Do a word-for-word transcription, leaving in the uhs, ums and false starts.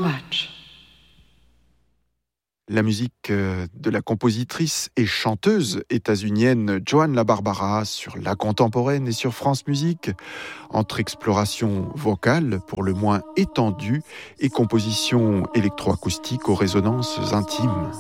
much. La musique de la compositrice et chanteuse états-unienne Joan LaBarbera sur La Contemporaine et sur France Musique, entre exploration vocale pour le moins étendue et composition électroacoustique aux résonances intimes.